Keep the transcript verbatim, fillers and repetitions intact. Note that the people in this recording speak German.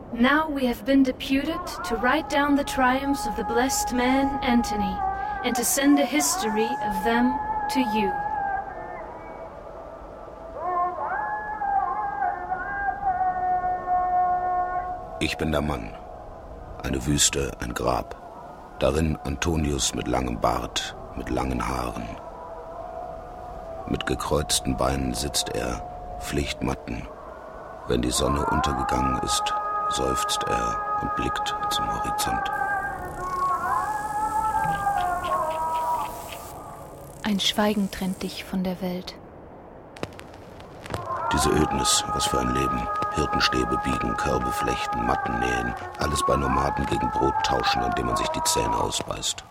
Now we have been deputed to write down the triumphs of the blessed man Antony and to send a history of them to you. Ich bin der Mann. Eine Wüste, ein Grab. Darin Antonius mit langem Bart, mit langen Haaren. Mit gekreuzten Beinen sitzt er, Pflichtmatten. Wenn die Sonne untergegangen ist, seufzt er und blickt zum Horizont. Ein Schweigen trennt dich von der Welt. Diese Ödnis, was für ein Leben. Hirtenstäbe biegen, Körbe flechten, Matten nähen. Alles bei Nomaden gegen Brot tauschen, indem man sich die Zähne ausbeißt.